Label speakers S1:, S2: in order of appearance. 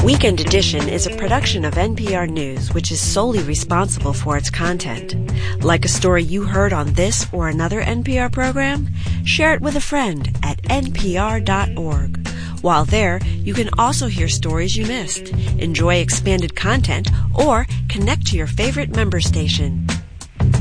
S1: Weekend Edition is a production of NPR News, which is solely responsible for its content. Like a story you heard on this or another NPR program? Share it with a friend at npr.org. While there, you can also hear stories you missed, enjoy expanded content, or connect to your favorite member station.